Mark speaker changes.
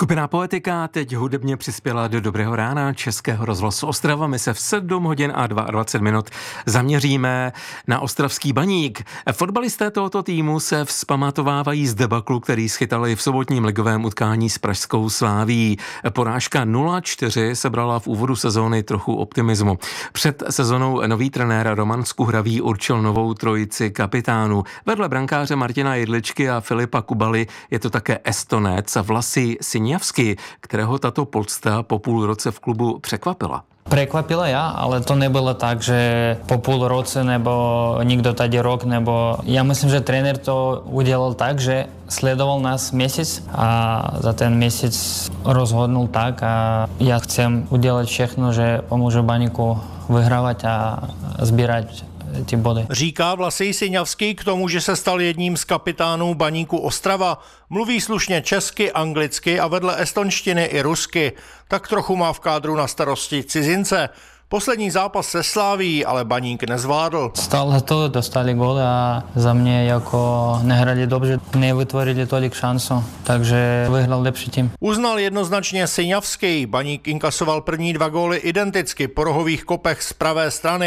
Speaker 1: Skupina Poetika teď hudebně přispěla do Dobrého rána Českého rozhlasu Ostrava. My se v 7 hodin a 22 minut zaměříme na ostravský Baník. Fotbalisté tohoto týmu se vzpamatovávají z debaklu, který schytali v sobotním ligovém utkání s pražskou Slavií. Porážka 0-4 sebrala v úvodu sezóny trochu optimismu. Před sezónou nový trenér Roman Skuhravý určil novou trojici kapitánů. Vedle brankáře Martina Jedličky a Filipa Kubaly je to také Estonec Vlasy Siňavský, kterého tato podsta po půl roce v klubu překvapila.
Speaker 2: Prekvapila ja, ale to nebylo tak, že po půl roce nebo nikdo tady rok, nebo já myslím, že trenér to udělal tak, že sledoval nás měsíc a za ten měsíc rozhodnul tak a já chcem udělat všechno, že pomůžu Baníku vyhrávat a sbírat ty body.
Speaker 3: Říká Vlasy Siňavský k tomu, že se stal jedním z kapitánů Baníku Ostrava. Mluví slušně česky, anglicky a vedle estonštiny i rusky. Tak trochu má v kádru na starosti cizince. Poslední zápas se Slavií ale Baník nezvládl.
Speaker 2: Stále to, dostali góly a za mě jako nehrali dobře, nevytvorili tolik šanců, takže vyhrál lepší tým.
Speaker 3: Uznal jednoznačně Siňavský. Baník inkasoval první 2 góly identicky po rohových kopech z pravé strany.